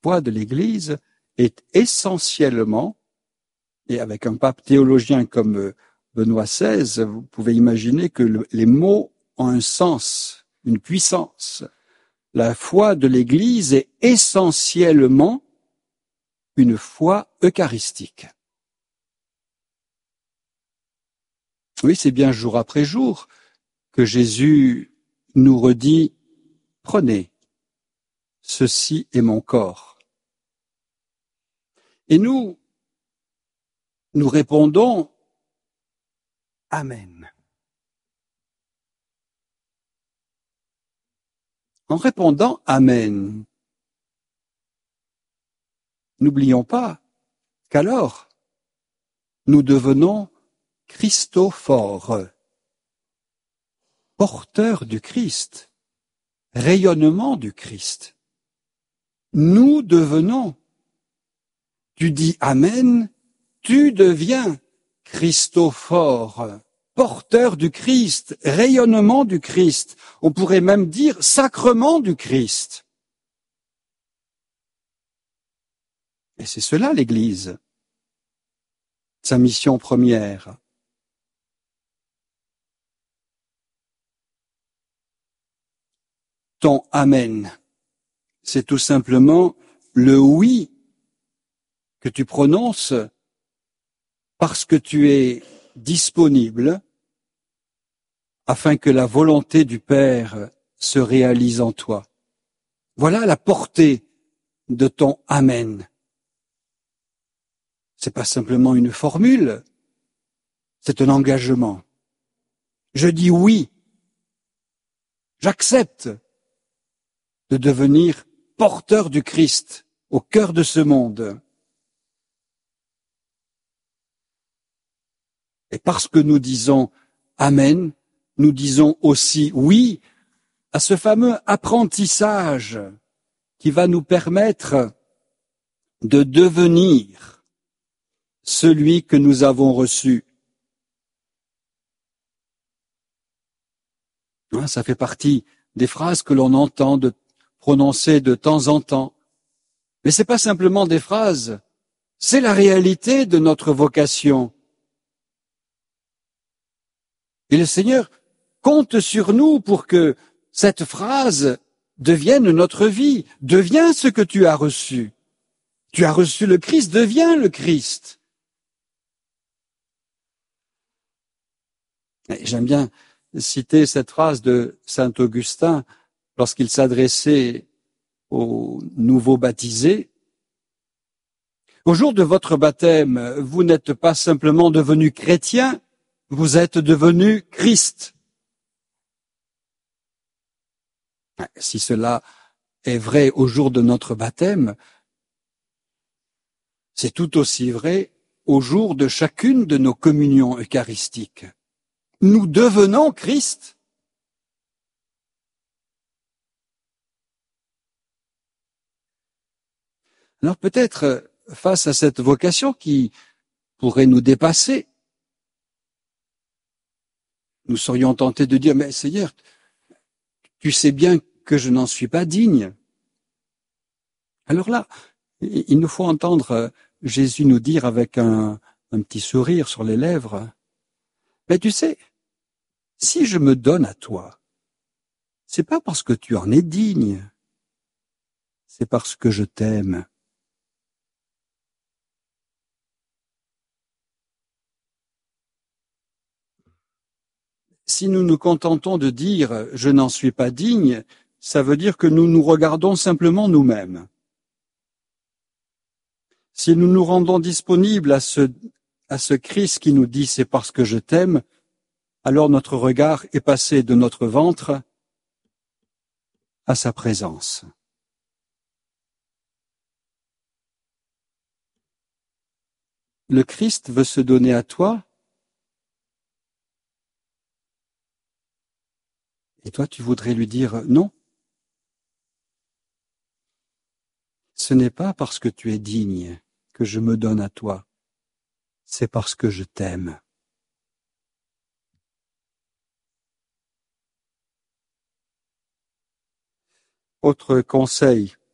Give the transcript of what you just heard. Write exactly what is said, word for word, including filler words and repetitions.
foi de l'Église est essentiellement, et avec un pape théologien comme Benoît seize, vous pouvez imaginer que le, les mots ont un sens, une puissance. La foi de l'Église est essentiellement une foi eucharistique. Oui, c'est bien jour après jour que Jésus nous redit « Prenez, ceci est mon corps ». Et nous, nous répondons « Amen ». En répondant « Amen », n'oublions pas qu'alors, nous devenons Christophores, porteurs du Christ, rayonnement du Christ. Nous devenons, tu dis Amen, tu deviens Christophore, porteur du Christ, rayonnement du Christ. On pourrait même dire sacrement du Christ. Et c'est cela l'Église, sa mission première. Ton Amen, c'est tout simplement le oui que tu prononces parce que tu es disponible afin que la volonté du Père se réalise en toi. Voilà la portée de ton Amen. C'est pas simplement une formule, c'est un engagement. Je dis oui, j'accepte de devenir porteur du Christ au cœur de ce monde. Et parce que nous disons Amen, nous disons aussi oui à ce fameux apprentissage qui va nous permettre de devenir celui que nous avons reçu. Ça fait partie des phrases que l'on entend de prononcer de temps en temps. Mais ce n'est pas simplement des phrases, c'est la réalité de notre vocation. Et le Seigneur compte sur nous pour que cette phrase devienne notre vie, deviens ce que tu as reçu. Tu as reçu le Christ, deviens le Christ. Et j'aime bien citer cette phrase de saint Augustin lorsqu'il s'adressait aux nouveaux baptisés. Au jour de votre baptême, vous n'êtes pas simplement devenu chrétien, vous êtes devenu Christ. Si cela est vrai au jour de notre baptême, c'est tout aussi vrai au jour de chacune de nos communions eucharistiques. Nous devenons Christ. Alors peut-être, face à cette vocation qui pourrait nous dépasser, nous serions tentés de dire, mais Seigneur, tu sais bien que je n'en suis pas digne. Alors là, il nous faut entendre Jésus nous dire avec un, un petit sourire sur les lèvres, mais tu sais, si je me donne à toi, c'est pas parce que tu en es digne, c'est parce que je t'aime. Si nous nous contentons de dire « je n'en suis pas digne », ça veut dire que nous nous regardons simplement nous-mêmes. Si nous nous rendons disponibles à ce, à ce Christ qui nous dit « c'est parce que je t'aime », alors notre regard est passé de notre ventre à sa présence. Le Christ veut se donner à toi, et toi tu voudrais lui dire non. Ce n'est pas parce que tu es digne que je me donne à toi, c'est parce que je t'aime. Autre conseil